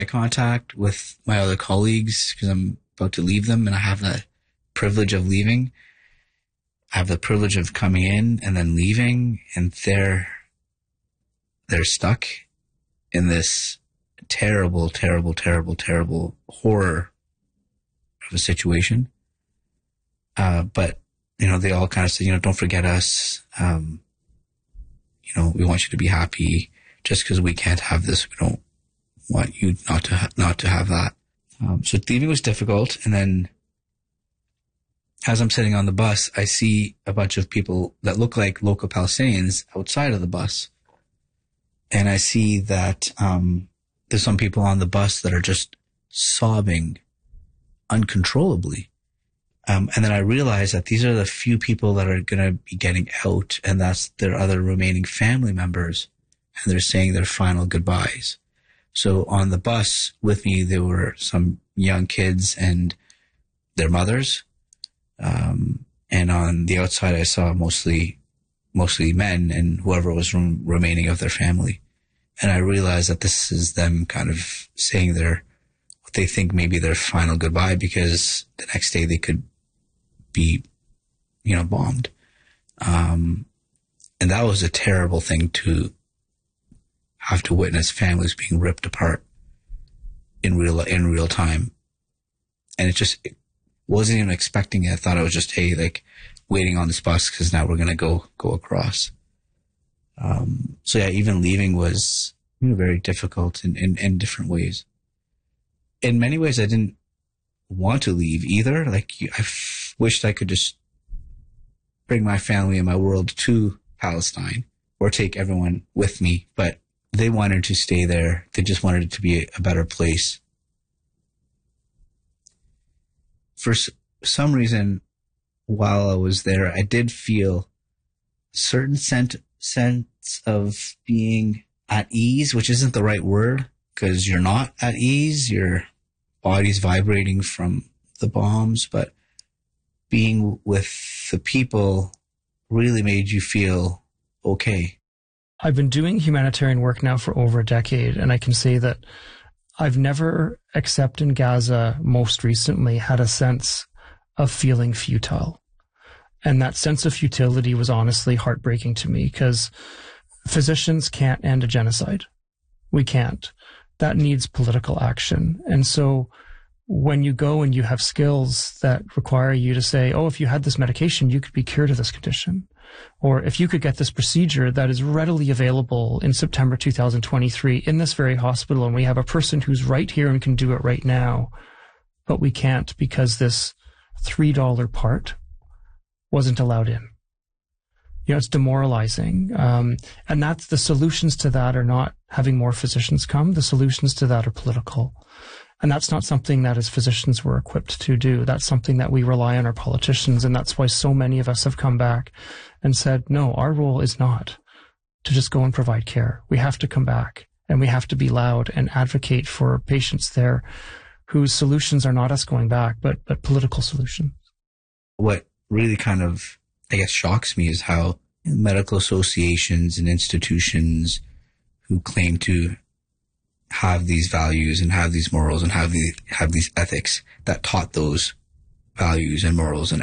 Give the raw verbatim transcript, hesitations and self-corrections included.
contact with my other colleagues because I'm about to leave them, and I have the privilege of leaving. I have the privilege of coming in and then leaving, and they're they're stuck in this terrible, terrible, terrible, terrible horror of a situation. Uh, but, you know, they all kind of said, you know, don't forget us. Um, you know, we want you to be happy. Just because we can't have this, we don't want you not to ha- not to have that. Um, so leaving was difficult. And then as I'm sitting on the bus, I see a bunch of people that look like local Palestinians outside of the bus. And I see that um, there's some people on the bus that are just sobbing uncontrollably. Um, and then I realize that these are the few people that are going to be getting out, and that's their other remaining family members. And they're saying their final goodbyes. So on the bus with me, there were some young kids and their mothers. Um, and on the outside, I saw mostly, mostly men and whoever was rem- remaining of their family. And I realized that this is them kind of saying their, what they think maybe their final goodbye, because the next day they could be, you know, bombed. Um, and that was a terrible thing to have to witness, families being ripped apart in real, in real time. And it just, it, wasn't even expecting it. I thought it was just, hey, like waiting on this bus because now we're going to go, go across. Um, so yeah, even leaving was, you know, very difficult in, in, in different ways. In many ways, I didn't want to leave either. Like I f- wished I could just bring my family and my world to Palestine or take everyone with me, but they wanted to stay there. They just wanted it to be a better place. For some reason, while I was there, I did feel a certain sense, sense of being at ease, which isn't the right word because you're not at ease. Your body's vibrating from the bombs, but being with the people really made you feel okay. I've been doing humanitarian work now for over a decade, and I can say that I've never, except in Gaza most recently, had a sense of feeling futile. And that sense of futility was honestly heartbreaking to me because physicians can't end a genocide. We can't. That needs political action. And so when you go and you have skills that require you to say, oh, if you had this medication, you could be cured of this condition. Or if you could get this procedure that is readily available in September two thousand twenty-three in this very hospital, and we have a person who's right here and can do it right now, but we can't because this three dollar part wasn't allowed in. You know, it's demoralizing. Um, and that's the solutions to that are not having more physicians come. The solutions to that are political. And that's not something that as physicians we're equipped to do. That's something that we rely on our politicians. And that's why so many of us have come back and said, no, our role is not to just go and provide care. We have to come back and we have to be loud and advocate for patients there whose solutions are not us going back, but, but political solutions. What really kind of, I guess, shocks me is how medical associations and institutions who claim to have these values and have these morals and have the have these ethics that taught those values and morals and